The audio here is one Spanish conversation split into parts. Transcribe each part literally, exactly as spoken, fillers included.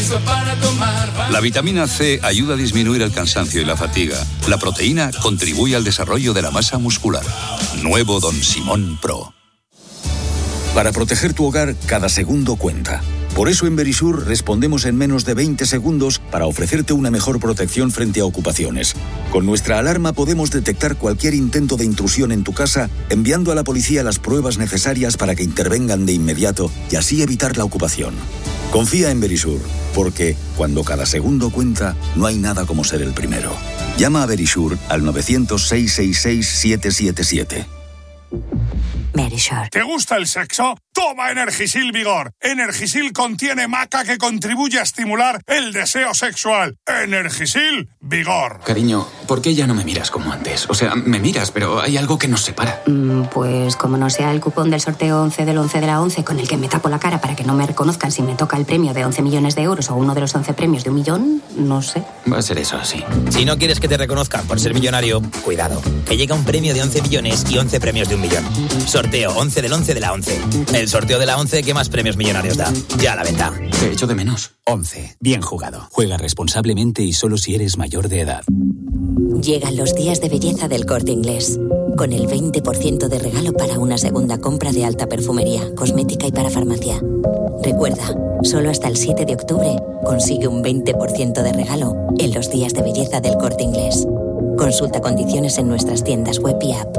pienso para tomar. La vitamina C ayuda a disminuir el cansancio y la fatiga. La proteína contribuye al desarrollo de la masa muscular. Nuevo Don Simón Pro. Para proteger tu hogar, cada segundo cuenta. Por eso en Verisur respondemos en menos de veinte segundos para ofrecerte una mejor protección frente a ocupaciones. Con nuestra alarma podemos detectar cualquier intento de intrusión en tu casa, enviando a la policía las pruebas necesarias para que intervengan de inmediato y así evitar la ocupación. Confía en Verisur, porque cuando cada segundo cuenta, no hay nada como ser el primero. Llama a Verisur al nueve cero cero, seis seis seis, siete siete siete. Verisur. ¿Te gusta el sexo? Toma Energisil Vigor. Energisil contiene maca que contribuye a estimular el deseo sexual. Energisil Vigor. Cariño, ¿por qué ya no me miras como antes? O sea, me miras, pero hay algo que nos separa. Mm, pues como no sea el cupón del sorteo once del once de la once con el que me tapo la cara para que no me reconozcan si me toca el premio de once millones de euros o uno de los once premios de un millón, no sé. Va a ser eso, sí. Si no quieres que te reconozcan por ser millonario, cuidado, que llega un premio de once millones y once premios de un millón. Sorteo once del once de la once. El sorteo de la once que más premios millonarios da. Ya a la venta. Te echo de menos. once. Bien jugado. Juega responsablemente y solo si eres mayor de edad. Llegan los días de belleza del Corte Inglés. Con el veinte por ciento de regalo para una segunda compra de alta perfumería, cosmética y para farmacia. Recuerda, solo hasta el siete de octubre consigue un veinte por ciento de regalo en los días de belleza del Corte Inglés. Consulta condiciones en nuestras tiendas web y app.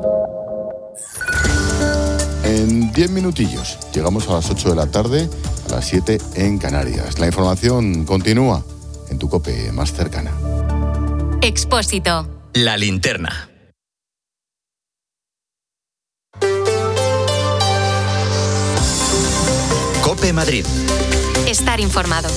En diez minutillos llegamos a las ocho de la tarde, a las siete en Canarias. La información continúa en tu COPE más cercana. Expósito. La linterna. COPE Madrid. Estar informado.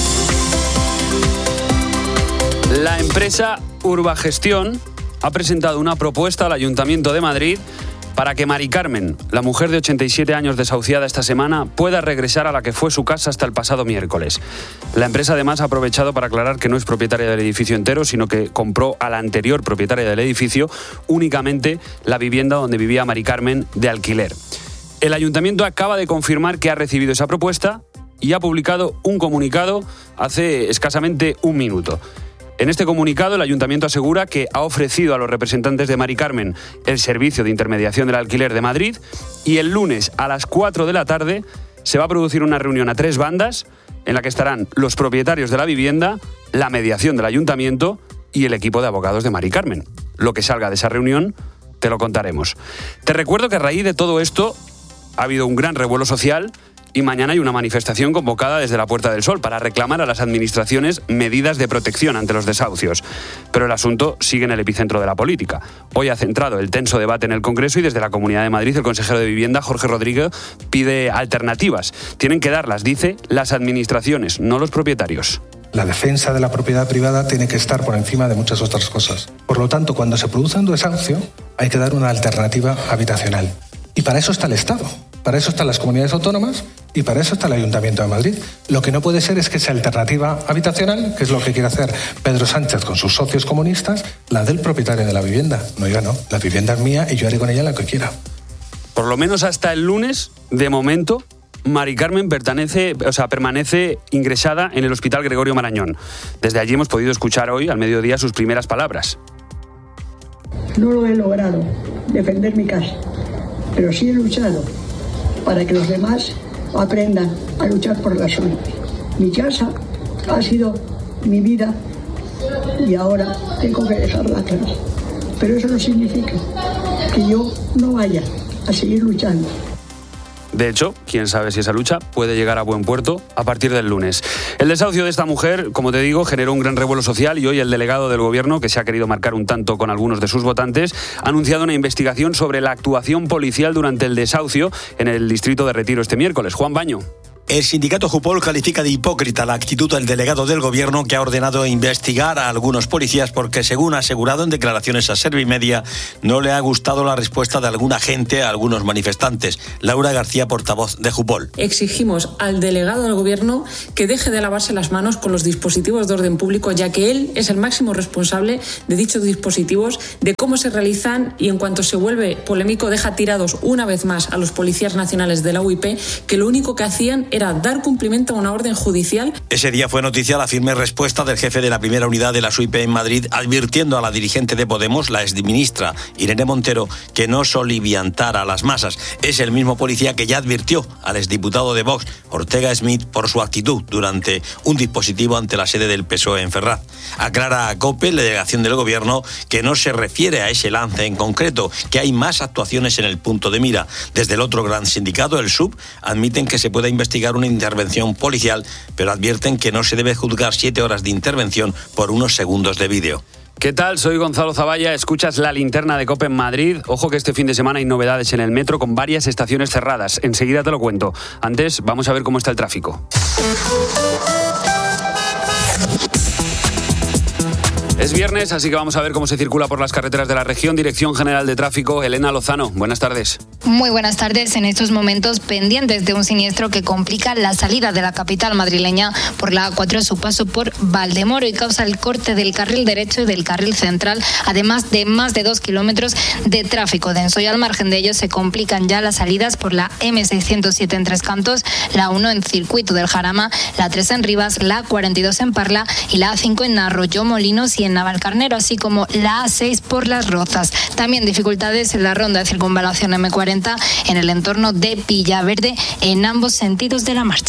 La empresa Urbagestión ha presentado una propuesta al Ayuntamiento de Madrid para que Mari Carmen, la mujer de ochenta y siete años desahuciada esta semana, pueda regresar a la que fue su casa hasta el pasado miércoles. La empresa además ha aprovechado para aclarar que no es propietaria del edificio entero, sino que compró a la anterior propietaria del edificio únicamente la vivienda donde vivía Mari Carmen de alquiler. El Ayuntamiento acaba de confirmar que ha recibido esa propuesta y ha publicado un comunicado hace escasamente un minuto. En este comunicado, el Ayuntamiento asegura que ha ofrecido a los representantes de Mari Carmen el servicio de intermediación del alquiler de Madrid y el lunes a las cuatro de la tarde se va a producir una reunión a tres bandas en la que estarán los propietarios de la vivienda, la mediación del Ayuntamiento y el equipo de abogados de Mari Carmen. Lo que salga de esa reunión te lo contaremos. Te recuerdo que a raíz de todo esto ha habido un gran revuelo social y mañana hay una manifestación convocada desde la Puerta del Sol para reclamar a las administraciones medidas de protección ante los desahucios. Pero el asunto sigue en el epicentro de la política. Hoy ha centrado el tenso debate en el Congreso y desde la Comunidad de Madrid el consejero de Vivienda, Jorge Rodríguez, pide alternativas. Tienen que darlas, dice, las administraciones, no los propietarios. La defensa de la propiedad privada tiene que estar por encima de muchas otras cosas. Por lo tanto, cuando se produce un desahucio, hay que dar una alternativa habitacional. Y para eso está el Estado, para eso están las comunidades autónomas y para eso está el Ayuntamiento de Madrid. Lo que no puede ser es que esa alternativa habitacional, que es lo que quiere hacer Pedro Sánchez con sus socios comunistas, la del propietario de la vivienda. No, yo no, la vivienda es mía y yo haré con ella lo que quiera. Por lo menos hasta el lunes, de momento, Mari Carmen pertenece, o sea, permanece ingresada en el Hospital Gregorio Marañón. Desde allí hemos podido escuchar hoy, al mediodía, sus primeras palabras. No lo he logrado, defender mi casa, pero sí he luchado para que los demás aprendan a luchar por la suya. Mi casa ha sido mi vida y ahora tengo que dejarla atrás. Pero eso no significa que yo no vaya a seguir luchando. De hecho, quién sabe si esa lucha puede llegar a buen puerto a partir del lunes. El desahucio de esta mujer, como te digo, generó un gran revuelo social y hoy el delegado del Gobierno, que se ha querido marcar un tanto con algunos de sus votantes, ha anunciado una investigación sobre la actuación policial durante el desahucio en el distrito de Retiro este miércoles. Juan Baño. El sindicato Jupol califica de hipócrita la actitud del delegado del Gobierno, que ha ordenado investigar a algunos policías porque, según ha asegurado en declaraciones a Servimedia, no le ha gustado la respuesta de algún agente a algunos manifestantes. Laura García, portavoz de Jupol. Exigimos al delegado del Gobierno que deje de lavarse las manos con los dispositivos de orden público, ya que él es el máximo responsable de dichos dispositivos, de cómo se realizan, y en cuanto se vuelve polémico deja tirados una vez más a los policías nacionales de la U I P, que lo único que hacían era dar cumplimiento a una orden judicial. Ese día fue noticia la firme respuesta del jefe de la primera unidad de la S U I P en Madrid, advirtiendo a la dirigente de Podemos, la exministra Irene Montero, que no soliviantara a las masas. Es el mismo policía que ya advirtió al exdiputado de Vox, Ortega Smith, por su actitud durante un dispositivo ante la sede del P S O E en Ferraz. Aclara a COPE, la delegación del Gobierno, que no se refiere a ese lance en concreto, que hay más actuaciones en el punto de mira. Desde el otro gran sindicato, el S U B, admiten que se pueda investigar una intervención policial, pero advierten que no se debe juzgar siete horas de intervención por unos segundos de vídeo. ¿Qué tal? Soy Gonzalo Zavalla, escuchas La Linterna de COPE en Madrid. Ojo que este fin de semana hay novedades en el metro con varias estaciones cerradas. Enseguida te lo cuento. Antes, vamos a ver cómo está el tráfico. Es viernes, así que vamos a ver cómo se circula por las carreteras de la región. Dirección General de Tráfico, Elena Lozano. Buenas tardes. Muy buenas tardes. En estos momentos pendientes de un siniestro que complica la salida de la capital madrileña por la A cuatro a su paso por Valdemoro y causa el corte del carril derecho y del carril central, además de más de dos kilómetros de tráfico denso. Y al margen de ello se complican ya las salidas por la eme seiscientos siete en Tres Cantos, la uno en Circuito del Jarama, la tres en Rivas, la cuarenta y dos en Parla y la A cinco en Arroyo Molinos y en Navalcarnero, así como la A seis por Las Rozas. También dificultades en la ronda de circunvalación eme cuarenta en el entorno de Villaverde en ambos sentidos de la marcha.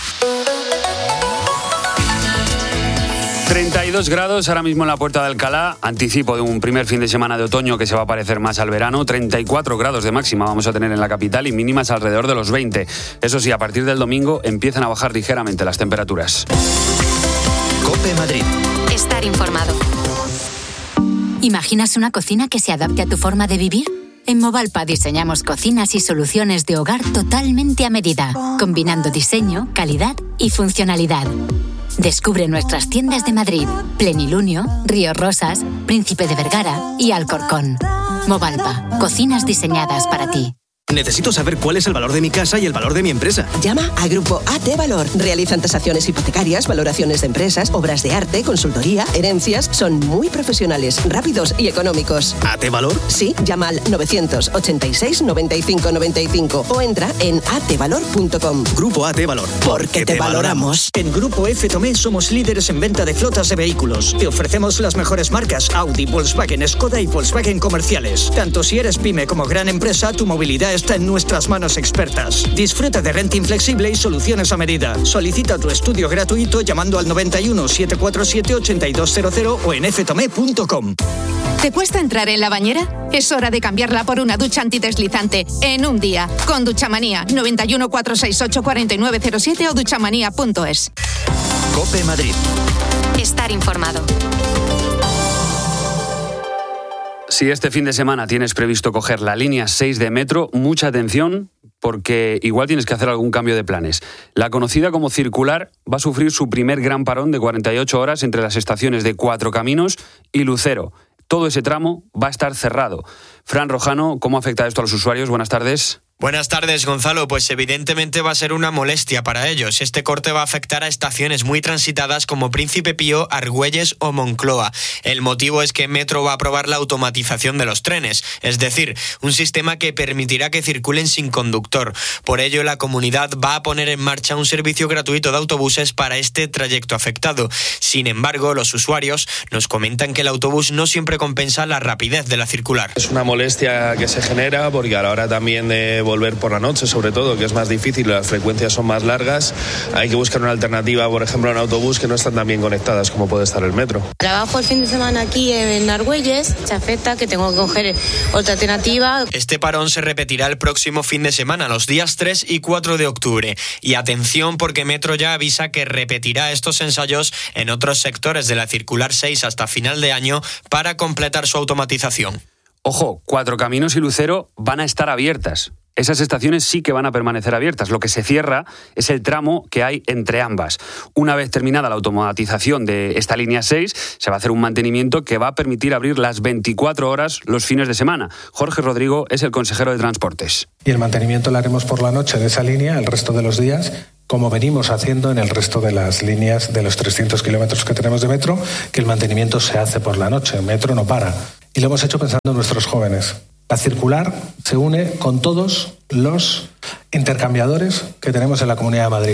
treinta y dos grados ahora mismo en la Puerta de Alcalá, anticipo de un primer fin de semana de otoño que se va a parecer más al verano. Treinta y cuatro grados de máxima vamos a tener en la capital y mínimas alrededor de los veinte. Eso sí, a partir del domingo empiezan a bajar ligeramente las temperaturas. COPE Madrid. Estar informado. ¿Imaginas una cocina que se adapte a tu forma de vivir? En Movalpa diseñamos cocinas y soluciones de hogar totalmente a medida, combinando diseño, calidad y funcionalidad. Descubre nuestras tiendas de Madrid, Plenilunio, Río Rosas, Príncipe de Vergara y Alcorcón. Movalpa, cocinas diseñadas para ti. Necesito saber cuál es el valor de mi casa y el valor de mi empresa. Llama a Grupo A T Valor. Realizan tasaciones hipotecarias, valoraciones de empresas, obras de arte, consultoría, herencias. Son muy profesionales, rápidos y económicos. ¿A T Valor? Sí, llama al novecientos ochenta y seis noventa y cinco noventa y cinco o entra en a t valor punto com. Grupo A T Valor. Porque te valoramos. En Grupo F Tomé somos líderes en venta de flotas de vehículos. Te ofrecemos las mejores marcas Audi, Volkswagen, Skoda y Volkswagen comerciales. Tanto si eres pyme como gran empresa, tu movilidad está en nuestras manos expertas. Disfruta de renting flexible y soluciones a medida. Solicita tu estudio gratuito llamando al noventa y uno, setecientos cuarenta y siete, ochenta y dos cero cero o en f tomé punto com. ¿Te cuesta entrar en la bañera? Es hora de cambiarla por una ducha antideslizante en un día. Con Duchamanía, noventa y uno, cuatrocientos sesenta y ocho, cuarenta y nueve cero siete o duchamanía punto es. COPE Madrid. Estar informado. Si este fin de semana tienes previsto coger la línea seis de metro, mucha atención porque igual tienes que hacer algún cambio de planes. La conocida como Circular va a sufrir su primer gran parón de cuarenta y ocho horas entre las estaciones de Cuatro Caminos y Lucero. Todo ese tramo va a estar cerrado. Fran Rojano, ¿cómo afecta esto a los usuarios? Buenas tardes. Buenas tardes, Gonzalo. Pues evidentemente va a ser una molestia para ellos. Este corte va a afectar a estaciones muy transitadas como Príncipe Pío, Argüelles o Moncloa. El motivo es que Metro va a aprobar la automatización de los trenes, es decir, un sistema que permitirá que circulen sin conductor. Por ello, la comunidad va a poner en marcha un servicio gratuito de autobuses para este trayecto afectado. Sin embargo, los usuarios nos comentan que el autobús no siempre compensa la rapidez de la circular. Es una molestia que se genera porque a la hora también de volver por la noche, sobre todo, que es más difícil, las frecuencias son más largas, hay que buscar una alternativa, por ejemplo, en autobús que no están tan bien conectadas como puede estar el metro. Trabajo el fin de semana aquí en Argüelles, se afecta que tengo que coger otra alternativa. Este parón se repetirá el próximo fin de semana, los días tres y cuatro de octubre. Y atención porque Metro ya avisa que repetirá estos ensayos en otros sectores de la Circular seis hasta final de año para completar su automatización. Ojo, Cuatro Caminos y Lucero van a estar abiertas. Esas estaciones sí que van a permanecer abiertas. Lo que se cierra es el tramo que hay entre ambas. Una vez terminada la automatización de esta línea seis, se va a hacer un mantenimiento que va a permitir abrir las veinticuatro horas los fines de semana. Jorge Rodrigo es el consejero de Transportes. Y el mantenimiento lo haremos por la noche de esa línea el resto de los días, como venimos haciendo en el resto de las líneas de los trescientos kilómetros que tenemos de metro, que el mantenimiento se hace por la noche. El metro no para. Y lo hemos hecho pensando en nuestros jóvenes. La circular se une con todos los intercambiadores que tenemos en la Comunidad de Madrid.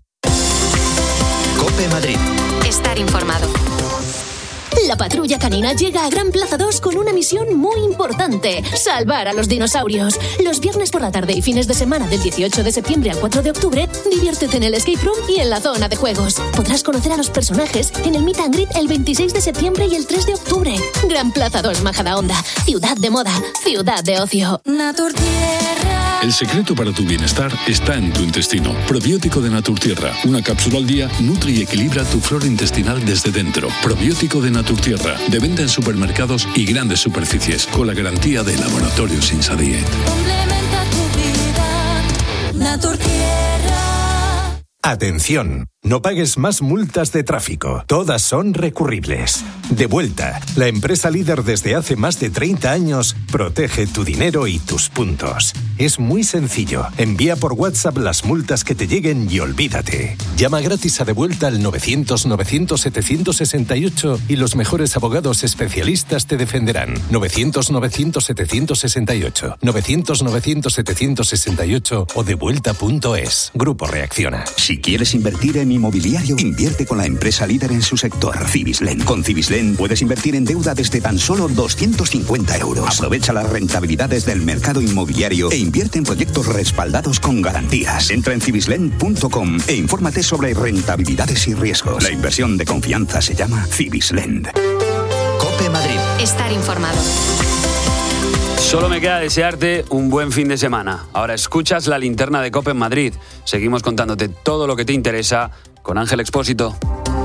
COPE Madrid. Estar informado. La patrulla canina llega a Gran Plaza dos con una misión muy importante: salvar a los dinosaurios. Los viernes por la tarde y fines de semana del dieciocho de septiembre al cuatro de octubre, diviértete en el escape room y en la zona de juegos. Podrás conocer a los personajes en el Meet and Greet el veintiséis de septiembre y el tres de octubre. Gran Plaza dos, Majadahonda. Ciudad de moda, ciudad de ocio. Naturtierra. El secreto para tu bienestar está en tu intestino. Probiótico de Naturtierra. Una cápsula al día nutre y equilibra tu flora intestinal desde dentro. Probiótico de Naturtierra. De venta en supermercados y grandes superficies. Con la garantía de Laboratorio Sinsa Diet. Complementa tu vida. Naturtierra. Atención, no pagues más multas de tráfico. Todas son recurribles. Devuelta, la empresa líder desde hace más de treinta años, protege tu dinero y tus puntos. Es muy sencillo. Envía por WhatsApp las multas que te lleguen y olvídate. Llama gratis a Devuelta al novecientos novecientos setecientos sesenta y ocho y los mejores abogados especialistas te defenderán. novecientos novecientos setecientos sesenta y ocho, novecientos novecientos setecientos sesenta y ocho o devuelta punto es. Grupo Reacciona. Si quieres invertir en inmobiliario, invierte con la empresa líder en su sector, Civislend. Con Civislend puedes invertir en deuda desde tan solo doscientos cincuenta euros. Aprovecha las rentabilidades del mercado inmobiliario e invierte en proyectos respaldados con garantías. Entra en civislend punto com e infórmate sobre rentabilidades y riesgos. La inversión de confianza se llama Civislend. COPE Madrid. Estar informado. Solo me queda desearte un buen fin de semana. Ahora escuchas la linterna de COPE en Madrid. Seguimos contándote todo lo que te interesa con Ángel Expósito.